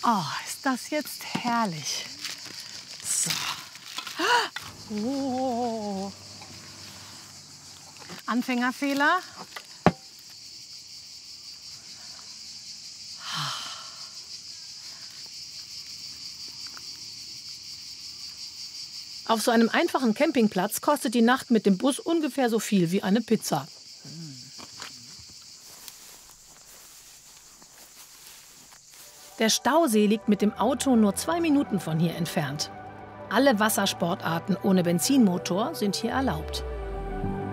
Oh, ist das jetzt herrlich. So. Oh. Anfängerfehler. Auf so einem einfachen Campingplatz kostet die Nacht mit dem Bus ungefähr so viel wie eine Pizza. Der Stausee liegt mit dem Auto nur 2 Minuten von hier entfernt. Alle Wassersportarten ohne Benzinmotor sind hier erlaubt.